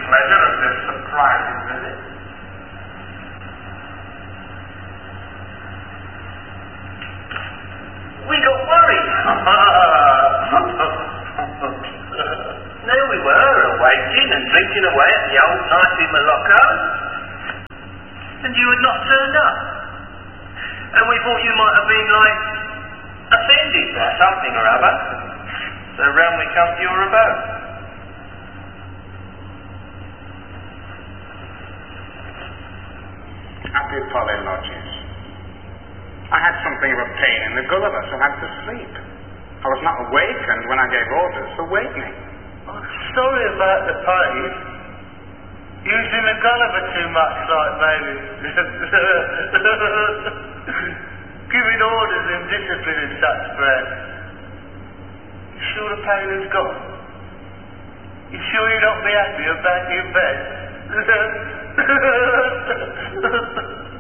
pleasure of this surprising visit. We got worried. There we were, awaiting and drinking away at the old knifey Moloko, and you had not turned up. And we thought you might have been, like, offended by something or other. So round we come to your abode. At the Apollo Lodges. I had something of a pain in the Gulliver, so I had to sleep. I was not awakened when I gave orders for wakening. I'm sorry about the pain. Using the Gulliver too much, like, maybe. Giving orders and discipline and such, perhaps. You sure the pain is gone? You sure you'll not be happy about your bed?